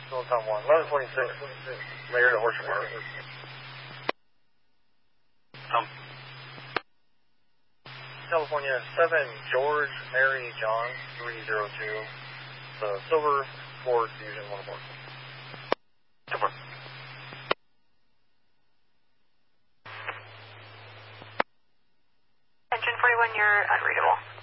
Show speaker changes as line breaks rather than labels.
Still top 1. 1126. Mayor to Horsham Park. California 7 George Mary John 302. The Silver Ford Fusion 1 more.
Super.
Engine 41, you're unreadable.